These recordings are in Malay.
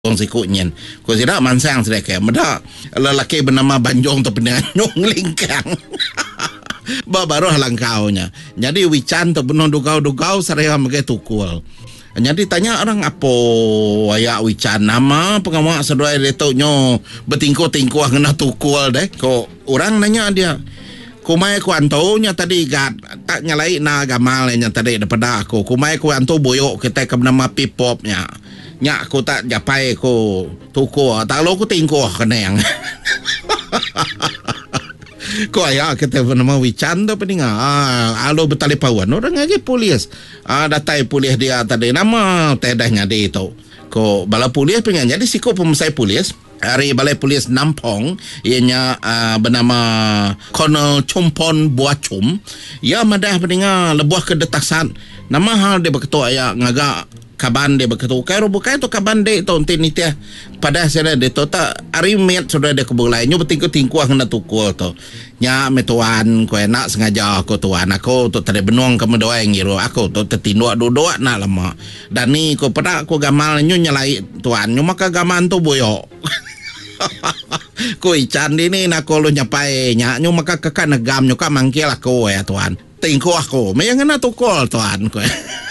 Kong sikutnyen. Ko sida mansang sedek meda lelaki bernama Banjong tu penyanyung lingkang. Baru halangkaunya. Jadi wican tu penuh dugau-dugau saraya mage tukul. Jadi tanya orang apa waya wican nama pengamak sedoi detok nyo betingko-tingko ngena tukul deh. Ko orang nanya dia. Kumai ku anto nya tadi gat tak nyalai na gamal nya tadi daripada aku. Kumai ku anto boyok kita ke nama P-pop nya. Nya aku tak japai ku tuku tak lo ku tingko kenang. Ko ya kita nama wican tu peninga. Alo betali pawan orang lagi polis. Datai polis dia tadi nama tedahnya dia itu. Ko bala polis pengen jadi sikop pemusai polis. Hari Balai Polis Nampong ianya bernama Colonel Chompon Buachum. Ya madah peninga lebuah kedetasan. Nama hal dia berketua ya ngaga kaban dia berketua. Kaya bukai tu kaban dia tu untin nitia. Pada saya dia tu tak arimet sudah dia kebulai. Nyo betingku-tingku kena tukul tu. Nya metuan ko enak sengaja aku tuan aku tu tadi benuang ke mendoa yang ngiru aku tu tertinduk duduk nak lama. Dan ni ko pada aku gamal nyo nyalai tuan. Nyo maka gaman tu boyok. Ko ican ni nak ko lo nyapai nya nyo maka kekan negam nyo ka mangkil aku ya tuan. Tingko aku. Mayang na tukul tuan ko.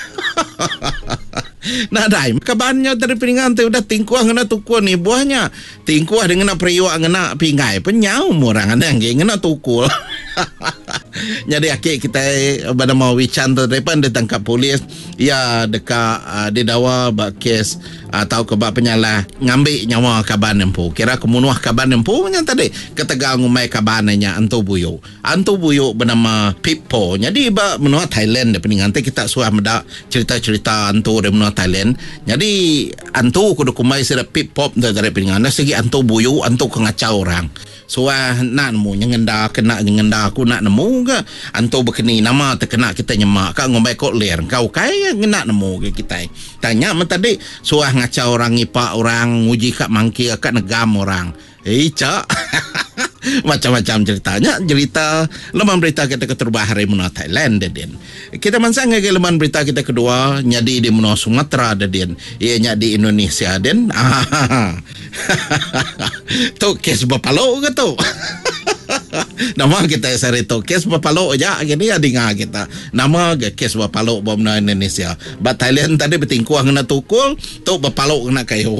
Nah dai kabannya dari piringan tu udah tingkuah ngena tukul ni buahnya tingkuah dengan periuk ngena pingai penyau orang ada yang ngena tukul. Jadi akhir kita bernama Wican tu depan ditangkap polis ya dekat didakwa bak kes atau kebab penyalah ngambil nyawa kaban empu kira kemunuh kaban empu nya tadi ketegal ngumai kabannya antu buyuk bernama Pipo. Jadi bak menua Thailand de peningan kita suah meda cerita-cerita antu de menua Thailand. Jadi antu kudu kumai sira Pipo dari peningan segi antu buyuk antu kengacau orang. Suah nak nemu nyengenda kena nyengenda aku nak nemu ke antu berkeni nama terkena kita nyemak kau ngombai kok ler kau kaya nak nemu ke kita tanya tadi suah ngacau orang ngipak orang nguji kat mangki kat negam orang cak. Macam-macam ceritanya cerita leman berita kita keterubah hari menua Thailand den kita mansang ke leman berita kita kedua nyadi di menua Sumatera den ianya di Indonesia den tu kes bapalo ke tu. Nama kita sari tu kes bapalo aja gini ya dengar kita nama kes bapalo bom na Indonesia ba Thailand tadi betingkuah kena tukul tu bapalo kena kayu.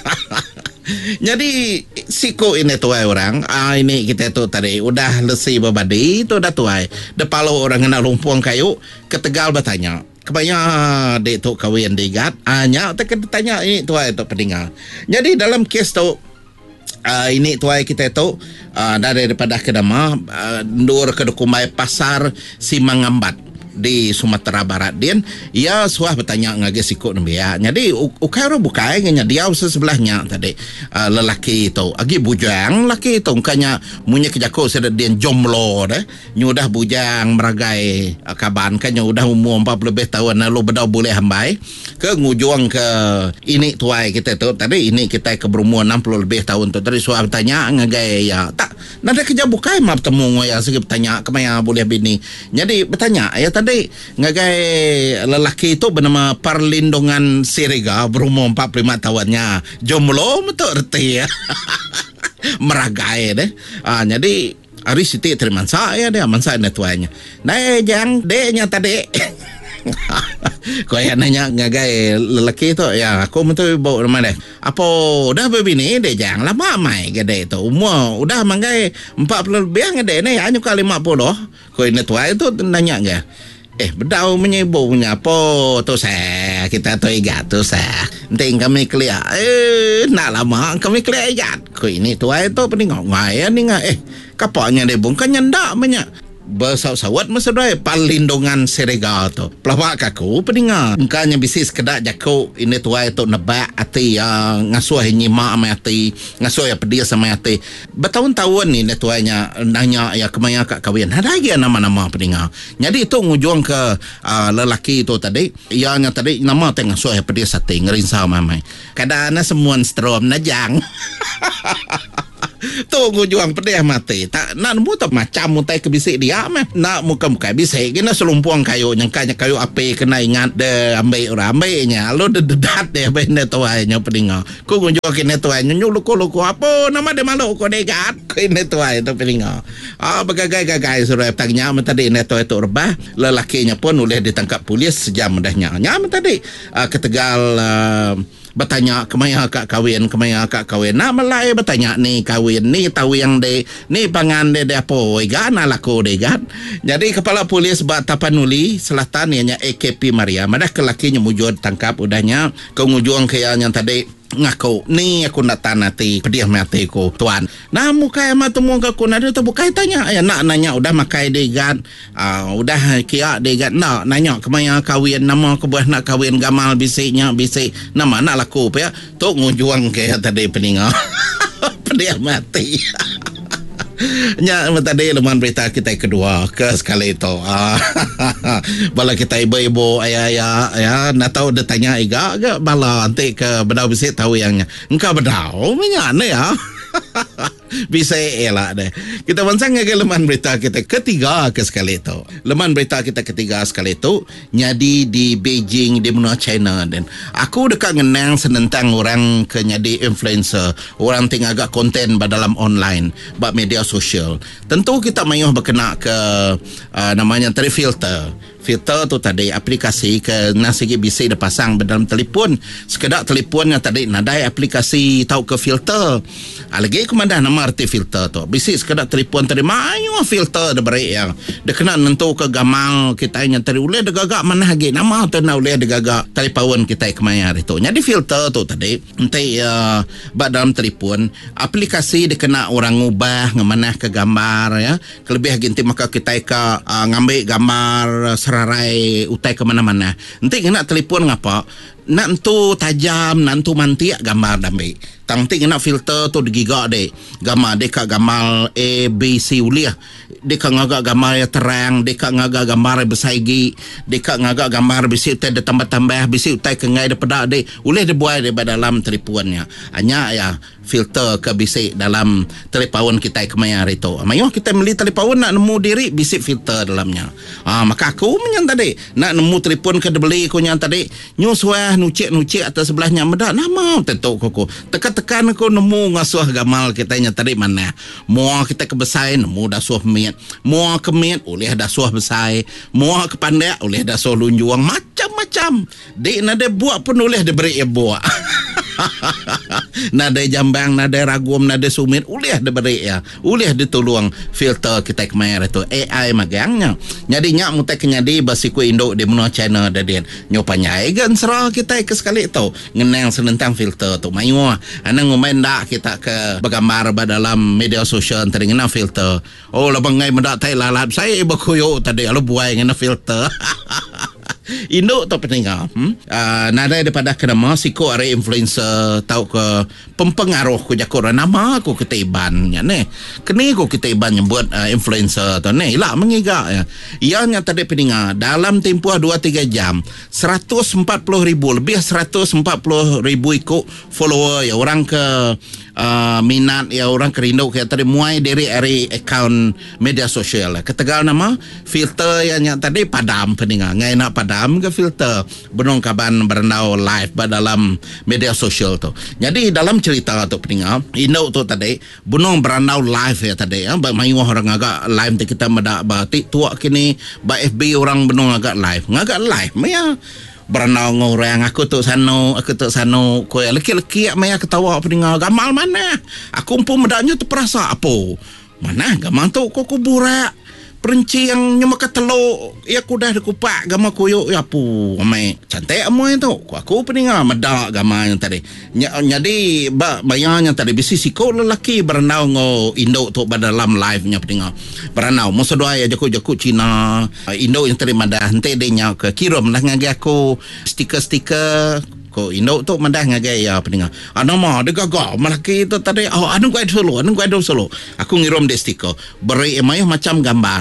Jadi siko ini tuai orang ini kita tu tadi udah lesi babadi tu dah tuai depalo orang kena lumpuang kayu ketegal bertanya kebaya dek tu kawin digat nya tanya ini tuai tu pendengar. Jadi dalam kes tu ini tuai kita tu daripada kedama ndur ke Dukumai pasar Simangambat di Sumatera Barat din ia suah bertanya ngage sikut nembia. Jadi ukaro bukai nganya dia sebelahnya tadi lelaki itu agi bujang lelaki itu ngkanya munye kejako sedek dia jomblo deh nyudah bujang meragai kaban kan udah umur 40 lebih tahun lalu bedau boleh hambai ke ngujung ke ini tuai kita tu tadi ini kita ke berumur 60 lebih tahun tu tadi suah bertanya ngage ya tak nada kerja bukai mah bertemu ya segi bertanya kemaya boleh bini. Jadi bertanya ya tadi ngagai lelaki itu bernama Perlindungan Siriga berumur 45 tahunnya jomblo betul erti ya. Meragai deh jadi hari siti terima saya deh mansa netuanya nah jang deknya tadi. Kau yang nanya ngagai lelaki itu ya aku mentu bawa rumah deh apa udah begini deh jangan lama mai gede itu umur udah manggai 40 lebih gede nih hanya kali 50 kau ini tua itu nanya enggak bedau menyebutnya apa tu saya kita tu igat tu saya penting kami clear nak lama kami clear igat kau ini tua itu peningok ngai ni ngai kapaknya deh bukan nyendak banyak bersawat maksudnya Perlindungan Siriga tu pelawak aku peningat engkanya bisnis kedak jako ini tua itu nebak hati ngasuh nyimak sama hati ngasuh ya pedia sama hati bertahun-tahun ni tuanya nanya ya kemaya kak kawin ada lagi nama-nama peningat jadi itu ngujung ke lelaki itu tadi ianya tadi nama tengah ngasuh ya pedia hati ngerinsa mamai kadang semua strom najang. Tunggu juang pedih mati. Tak nak nemu tak macam mutai ke bisik dia meh. Nak muka-muka bisik kena selumpuang kayu nyangkanya kayu api kena ingat de ambil orang ambilnya. Lo dedat deh benda tuainya peninga. Ku ngunjuk kena tuainya nyuluku-luku apa nama de malu ko degat. Kena tuai tu peninga. Begagai-gagai suruh tanya tadi ne tuai tu rebah. Lelakinya pun boleh ditangkap polis sejam dahnya. Nyam tadi ke Tegal bertanya kemaya akak kahwin nak melai bertanya ni kahwin ni tahu yang de ni pangan de apa gan alaku de gan. Jadi kepala polis Tapanuli Selatan ianya AKP Maria madah kelakinya mujud tangkap udahnya kengujung kayanya tadi ngaku ni aku nak tanati pedih mati ko tuan nah mukai ama temu aku nada tu bukai tanya ya nak nanya udah makai degat udah kia degat nak nanya kemaya kahwin nama aku buah nak kahwin gamal bisik nama nak laku ya tu ngujuang ke tadi peninga pedih mati. Nya tadi leman berita kita kedua ke sekali itu. Bala kita ibu-ibu ayah ya nak tahu dia tanya iga bala nanti ke bedau bisik tahu yangnya. Engkau bedau minyak ni ya. Bisa elak deh. Kita bansang ke leman berita kita ketiga ke sekali itu. Leman berita kita ketiga sekali itu nyadi di Beijing di benua China dan aku dekat ngenang senentang orang ke nyadi influencer, orang tinggal agak konten dalam online, bab media sosial. Tentu kita mayuh berkena ke namanya tadi filter tu tadi aplikasi ke nasigi bisa dipasang dalam telefon sekedar telefonnya tadi nadai aplikasi tahu ke filter lagi kemandah nama arti filter tu bisa sekedar telefon tadi mayu filter dia beri yang dia kena nentu ke gamal kita yang tadi boleh dia gagak mana lagi nama tu nak boleh dia gagak telefon kita kemayar itu jadi filter tu tadi nanti dalam telefon aplikasi dia kena orang ubah ngemanah ke gambar ya kelebih ginti maka kita ke ngambil gambar serarai utai ke mana-mana. Nanti kena telefon ngapa? Nak tu tajam, nak tu mantiak gambar damai. Tangti kena filter tu digigak dek. Gambar deka gambar A, B, C uliah. Deka ngagak gambar yang terang, deka ngagak gambar yang bersaigi, deka ngagak gambar bisi utai dia tambah-tambah, bisi utai kengai dia pedak dek. Ulih dia buat dia dalam telefonnya. Hanya ya filter ke bisi dalam telefon kita kemayar itu. Mayuh kita beli telefon nak nemu diri bisi filter dalamnya. Maka aku menyan tadi nak nemu telefon ke beli aku yang tadi nyuswah nucik atas sebelahnya medak nama tentu koko tekan aku nemu ngasuh gamal kita nya tadi mana mua kita ke besai nemu dasuh miat mua ke miat oleh dasuh besai mua ke pandai oleh dasuh lunjuang macam-macam dek nade buat pun oleh diberi buat nade jambang nade ragum nade sumit oleh diberi ya oleh ditolong filter kita kemayar itu AI magangnya jadi nyak mutek nyadi basiku Indo di benua China dan nyopanya egan serah kita ke sekali tu ngenang senentang filter tu mayu anang ngomain dak kita ke bergambar dalam media sosial teringenang filter labang ngai mendak tai lalap saya bakuyo tadi alo buai ngena filter Indo tu peninggal nada daripada kenama siko are influencer tahu ke pempengaruh ku jakor nama aku ketiban nya ne kini ku ketiban nyebut influencer tu ne ilah mengiga ya ianya tadi peninggal dalam tempoh 2-3 jam 140,000 lebih 140,000 ikut follower ya orang ke minat ya orang kerindu kayak tadi muai dari account media sosial ketegal nama filter yang tadi padam peninggal ngai nak padam ke filter benong kaban berendau live dalam media sosial tu jadi dalam cerita tu peninggal Indo tu tadi benong berendau live ya tadi ya mayu orang agak live kita medak batik tua kini ba FB orang benong agak live maya berenang orang aku tu sano ko leki-leki maya ketawa peninggal gamal mana aku pun medaknya tu perasa apa mana gamal tu kok burak perinci yang nyemaka teluk ya aku dah dikupak gama koyok ya pu amai cantik amai tu aku peninggal medak gama yang tadi jadi bayarnya tadi bisi siko lelaki berenau ngo Indo tu dalam live nya peninggal berenau masa doa ya jaku Cina Indo yang tadi madah hente dia ke kirim lah ngagi aku stiker ko Indo tu mandah ngagai ya peninggal nama dia gagak malaki tu tadi anu kuai solo aku ngirim dia stiker beri email macam gambar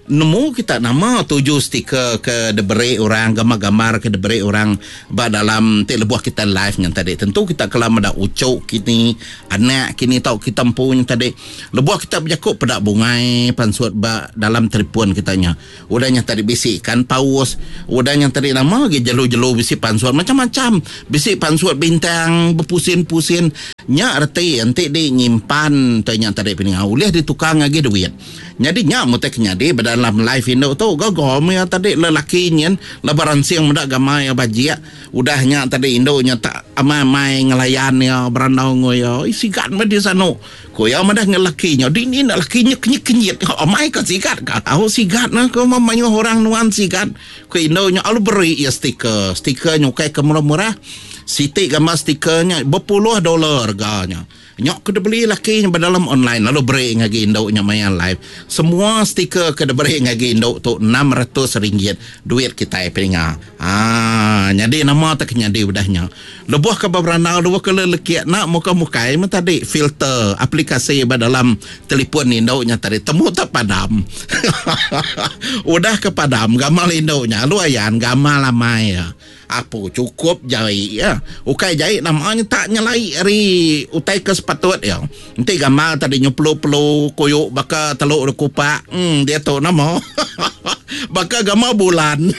nemu kita nama tuju stiker ke deberi orang, gambar-gambar ke deberi orang dalam lebuh kita live yang tadi. Tentu kita kalau ada ucuk kini anak kini tahu kita punya tadi lebuh kita berjakut pedak bungai pansuat dalam telefon kitanya. Udahnya tadi bisikkan paus, udahnya tadi nama lagi jelu-jelu bisik pansuat macam-macam, bisik pansuat bintang berpusin-pusin nya arti nanti di nyimpan tanya tadi pening ulih di tukang lagi duit. Jadi nya muteknya di dalam live Indo tu gagam ya tadi lelakinya lebaran siang muda gamai bajia udahnya tadi Indo nya tak amai ngelayan ya berandau ngoyo sikat mah di sana ko ya madah ngelakinya di ni lakinya kenyit-kenyit amai ka sikat ka au sikat na ko mamanya orang nuan sikat ko Indo nya alu beri ya stiker nyukai ke murah-murah Siti gambar stikernya $10 harganya. Nyok kena beli laki yang dalam online lalu beri ngagi induk nya mayan live. Semua stiker kena beri ngagi induk tu RM600 duit kita peringa. Jadi nama tak nyadi udahnya. Lebuh ke beberapa lebuh ke lelaki nak muka-muka ini tadi filter aplikasi dalam telefon induk nya tadi temu tak padam. Udah ke padam gamal induk nya lu ayan gamal lamai ya. Apa cukup jai ya. Ukai jai namanya tak nyalai hari utai ke sepatut ya. Nanti gamal tadi nyuplu-pelu koyok baka teluk kupak. Dia tahu nama. Baka gamal bulan.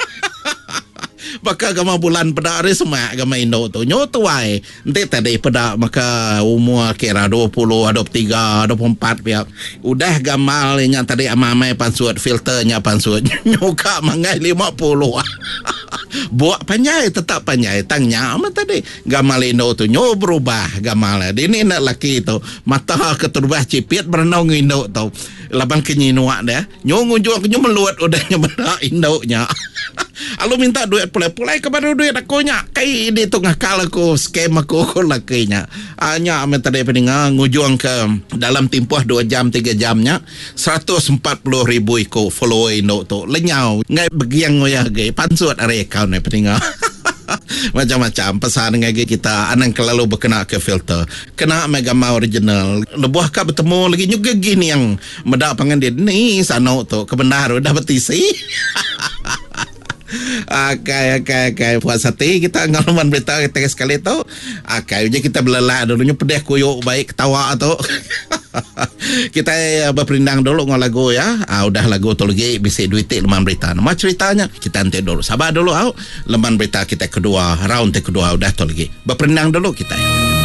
Baka gama bulan pada hari semua gama Indo tu nyotuai nanti tadi pada maka umur kira 20, 23, 24 pihak udah gamal yang tadi amai pansuat filternya pansuat nyoka mangai 50 buat panjai tetap panjai tangnya amat tadi gamal Indo tu nyo berubah gamal ini nak laki tu mata keterubah cipit berenang Indo tu labang kenyinuak dah nyo ngunjuk nyo meluat udahnya benda Indo nya Alu minta duit pulai kepada duit aku nya. Kai di tengah kala aku scam aku lakinya. Hanya amat tadi peninga ngujung ke dalam tempoh 2 jam 3 jamnya 140,000 iko follower Indo tu. Lenyau ngai begiang ngoyah ge pansuat are account ni peninga. Macam-macam pesan dengan kita anang kelalu berkena ke filter kena megama original lebuh ka bertemu lagi juga gini yang medak pangandit ni sana tu kebenar dah betisi. Okay. Puas hati kita ngalaman berita kita sekali tu. Je kita belelak dulunya pedih kuyuk baik ketawa tu. Kita berperindang dulu dengan lagu ya. Udah lagu tu lagi bisa duit lemban berita. Nama ceritanya kita nanti dulu. Sabar dulu lemban berita kita kedua, round kedua udah tu lagi. Berperindang dulu kita ya.